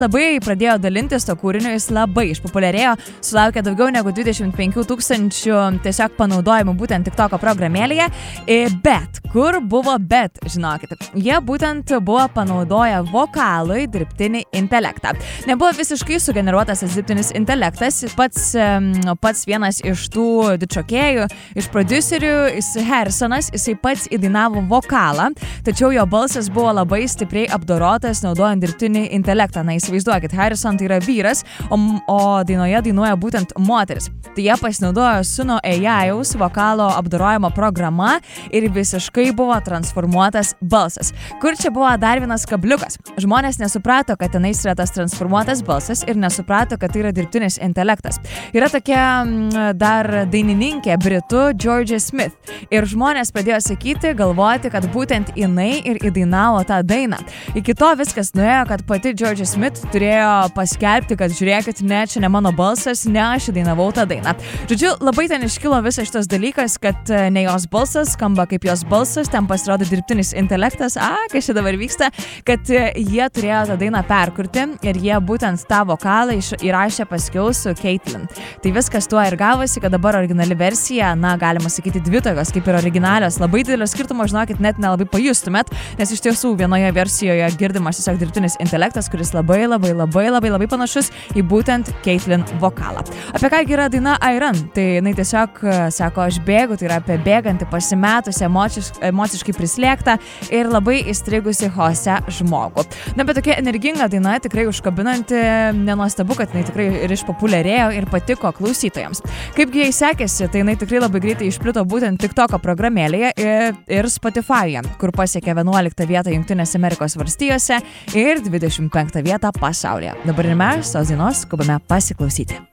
labai pradėjo dalintis to kūrinio, jis labai išpopuliarėjo, sulaukė daugiau negu 25 000 tiesiog panaudojimų būtent TikToko programėlėje, bet, kur buvo bet, žinokite, jie būtent buvo panaudoję vokalui dirbtinį intelektą. Nebuvo visiškai sugeneruotas tas dirbtinis intelektas, pats vienas iš tų dičokėjų, iš prodiuserių, Harrisonas, jisai pats įdainavo vokalą, tačiau jo balsas buvo labai stipriai apdorotas naudojant dirbtinį intelektą. Na, įsivaizduokit, Harrison tai yra vyras, o dainoje dainuoja būtent moteris. Tai jie pasinaudojo Suno AI-aus vokalo apdorojimo programa ir visiškai buvo transformuotas balsas. Kur čia buvo dar vienas kabliukas? Žmonės nesuprato, kad tenais yra tas transformuotas balsas ir nesuprato, kad tai yra dirbtinis intelektas. Yra tokia dar dainininkė britų Georgia Smith ir žmonės pradėjo sakyti, galvoti, kad būtent jinai ir įdainavo tą dainą. Iki to viskas nuėjo, kad pati Georgia Smith turėjo paskelbti, kad žiūrėkit, ne, čia ne mano balsas, ne, aš įdainavau tą dainą. Žodžiu, labai ten iškilo visas šitas dalykas, kad ne jos balsas skamba kaip jos balsas, ten pasirodo dirbtinis intelektas, kas čia dabar vyksta, kad jie turėjo tą dainą perkurti ir jie būtent tą vokalą įrašė paskiau su Caitlyn. Tai viskas tuo ir gavosi, kad dabar originali versija, na, galima sakyti, dvi tokios kaip ir originalios. Labai didelio skirtumo, žinokit, net nelabai pajustumėt, nes iš tiesų vienoje versijoje girdimas tiesiog dirbtinis intelektas, kuris labai panašus į būtent Caitlyn vokalą. Apie ką yra daina I Run? Tai jinai tiesiog sako, aš bėgu, tai yra apie bėgantį, pasimetusi, emociškai prislėgtą ir labai įstrigusi Jose žmogų. Na, bet tokia energinga daina, tikrai užkabinanti, nenuostabu, kad jinai tikrai ir išpopuliarėjo ir patiko klausytojams. Kaipgi jai sekėsi, tai jinai tikrai labai greitai išplito būtent TikToko programėlėje ir Spotify'e, kur pasiekė 11 vietą Jungtinėse Amerikos valstijose ir 25 vietą pasaulyje. Dabar ir mes tos dainos skubame pasiklausyti.